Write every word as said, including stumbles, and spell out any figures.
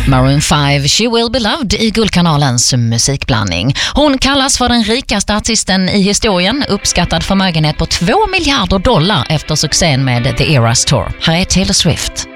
Maroon five, She Will Be Loved i Guldkanalens musikblandning. Hon kallas för den rikaste artisten i historien, uppskattad förmögenhet på två miljarder dollar efter succén med The Eras Tour. Här är Taylor Swift.